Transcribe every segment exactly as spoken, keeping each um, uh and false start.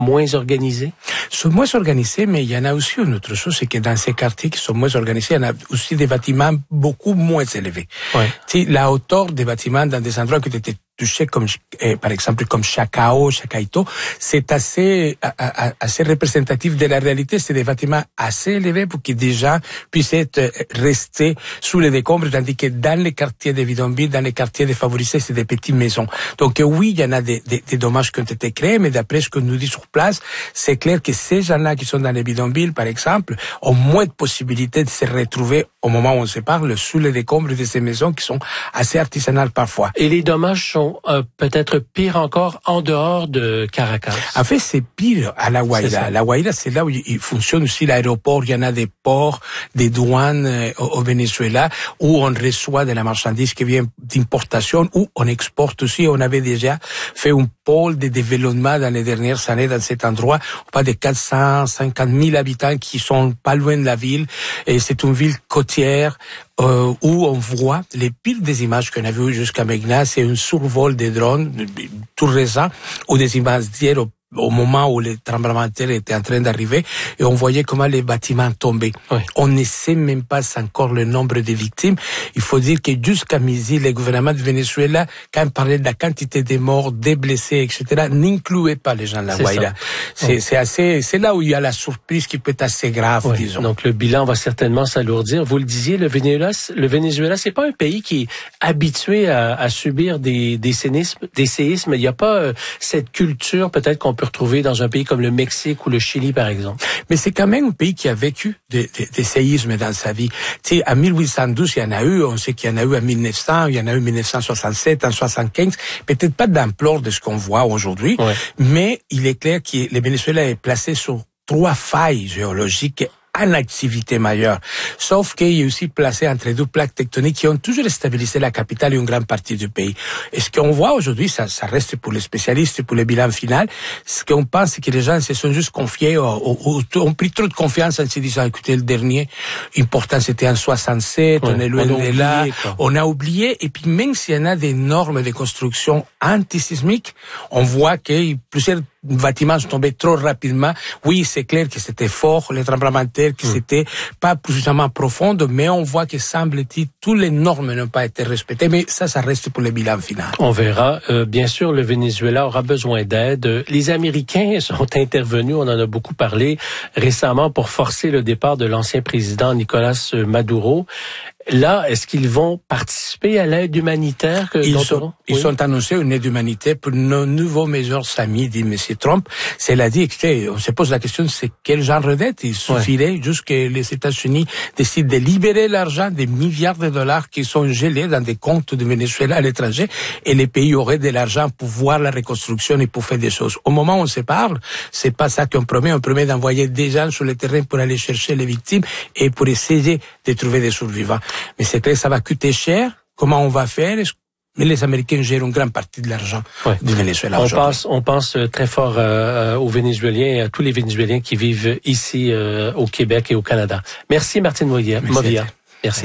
moins organisés? Sont moins organisés, mais il y en a aussi une autre chose, c'est que dans ces quartiers qui sont moins organisés, il y en a aussi des bâtiments beaucoup moins élevés. Ouais. Tu sais, la hauteur des bâtiments dans des endroits qui étaient touchés comme, eh, par exemple, comme Chacao, Chacaito, c'est assez, a, a, assez représentatif de la réalité. C'est des bâtiments assez élevés pour que des gens puissent être, restés sous les décombres, tandis que dans les quartiers des bidonvilles, dans les quartiers défavorisés, c'est des petites maisons. Donc, oui, il y en a des, des, des dommages qui ont été créés, mais d'après ce que nous dit sur place, c'est clair que ces gens-là qui sont dans les bidonvilles, par exemple, ont moins de possibilités de se retrouver au moment où on se parle sous les décombres de ces maisons qui sont assez artisanales parfois. Et les dommages sont euh, peut-être pires encore en dehors de Caracas. En fait, c'est pire à La Guaira. La Guaira, c'est là où il fonctionne aussi l'aéroport. Il y en a des ports, des douanes euh, au, au Venezuela où on reçoit de la marchandise qui vient d'importation, où on exporte aussi. On avait déjà fait un pôle de développement dans les dernières années dans cet endroit. On parle de quatre cent cinquante mille habitants qui sont pas loin de la ville. Et c'est une ville côtière euh, où on voit les pires des images qu'on a vues jusqu'à maintenant. C'est un survol des drones tout récent ou des images d'hier au au moment où le tremblement de terre était en train d'arriver, et on voyait comment les bâtiments tombaient. Oui. On ne sait même pas encore le nombre de victimes. Il faut dire que jusqu'à midi, le gouvernement de Venezuela, quand il parlait de la quantité des morts, des blessés, et cetera, n'incluait pas les gens de la Guaira. C'est, c'est assez, c'est là où il y a la surprise qui peut être assez grave, oui. disons. Donc le bilan va certainement s'alourdir. Vous le disiez, le Venezuela, le Venezuela, c'est pas un pays qui est habitué à, à subir des, des séismes, des séismes. Il n'y a pas euh, cette culture, peut-être qu'on peut retrouver dans un pays comme le Mexique ou le Chili, par exemple. Mais c'est quand même un pays qui a vécu des, des, des séismes dans sa vie. Tu sais, en mille huit cent douze, il y en a eu, on sait qu'il y en a eu en mille neuf cents, il y en a eu en mille neuf cent soixante-sept, en soixante-quinze, peut-être pas d'ampleur de ce qu'on voit aujourd'hui, ouais. mais il est clair que le Venezuela est placé sur trois failles géologiques en activité majeure. Sauf qu'il est aussi placé entre deux plaques tectoniques qui ont toujours stabilisé la capitale et une grande partie du pays. Et ce qu'on voit aujourd'hui, ça, ça reste pour les spécialistes et pour le bilan final, ce qu'on pense, c'est que les gens se sont juste confiés, ont pris trop de confiance en se disant, écoutez, le dernier important, c'était en soixante-sept, ouais, on est loin de là, on a oublié, et puis même s'il y en a des normes de construction antisismiques, on voit que plusieurs bâtiments sont tombés trop rapidement. Oui, c'est clair que c'était fort, les tremblements de terre, que mmh. c'était pas suffisamment profond, mais on voit que semble-t-il, toutes les normes n'ont pas été respectées, mais ça, ça reste pour le bilan final. On verra. Euh, bien sûr, le Venezuela aura besoin d'aide. Les Américains sont intervenus, on en a beaucoup parlé récemment, pour forcer le départ de l'ancien président Nicolas Maduro. Là, est-ce qu'ils vont participer à l'aide humanitaire que ils dont sont, on... Ils oui. sont annoncés une aide humanitaire pour nos nouveaux meilleurs amis, dit M. Trump. Cela dit, écoutez, on se pose la question, c'est quel genre de dette? Il suffirait ouais. juste que les États-Unis décident de libérer l'argent, des milliards de dollars qui sont gelés dans des comptes de Venezuela à l'étranger, et les pays auraient de l'argent pour voir la reconstruction et pour faire des choses. Au moment où on se parle, c'est pas ça qu'on promet. On promet d'envoyer des gens sur le terrain pour aller chercher les victimes et pour essayer de trouver des survivants. Mais c'est clair, ça va coûter cher. Comment on va faire? Mais les Américains gèrent une grande partie de l'argent ouais. du Venezuela. On pense, on pense très fort euh, aux Vénézuéliens et à tous les Vénézuéliens qui vivent ici euh, au Québec et au Canada. Merci Martine Movia. Merci. Merci.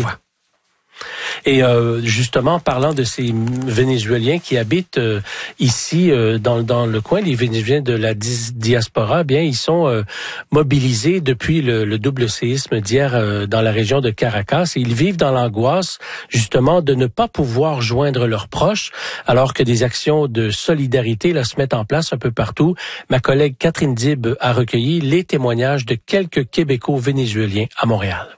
Et euh, justement, parlant de ces Vénézuéliens qui habitent euh, ici euh, dans, dans le coin, les Vénézuéliens de la diaspora, bien, ils sont euh, mobilisés depuis le, le double séisme d'hier euh, dans la région de Caracas. Et ils vivent dans l'angoisse, justement, de ne pas pouvoir joindre leurs proches, alors que des actions de solidarité là, se mettent en place un peu partout. Ma collègue Catherine Dib a recueilli les témoignages de quelques Québéco-Vénézuéliens à Montréal.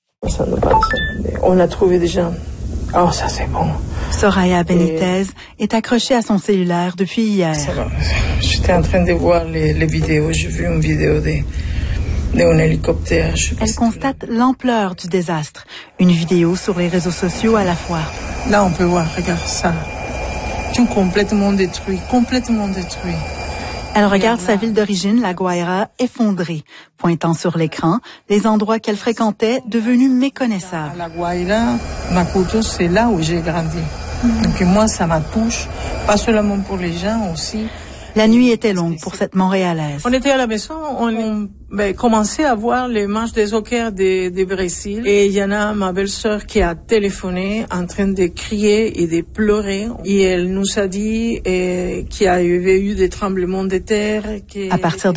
On a trouvé des gens. Oh, ça c'est bon. Soraya Benitez Et... est accrochée à son cellulaire depuis hier. Ça va. J'étais en train de voir les, les vidéos. J'ai vu une vidéo de, d'un hélicoptère. Elle constate que... l'ampleur du désastre. Une vidéo sur les réseaux sociaux à la fois. Là, on peut voir, regarde ça. Tout complètement détruit, complètement détruit. Elle regarde sa ville d'origine, La Guaira, effondrée, pointant sur l'écran les endroits qu'elle fréquentait devenus méconnaissables. La Guaira, Maputo, c'est là où j'ai grandi. Mm-hmm. Donc moi, ça m'a touché, pas seulement pour les gens aussi. La nuit était longue pour cette Montréalaise. On était à la maison, on ben, commençait à voir les matchs des hockey de, de Brésil. Et il y en a ma belle-sœur qui a téléphoné en train de crier et de pleurer. Et elle nous a dit eh, qu'il y avait eu des tremblements de terre. À partir de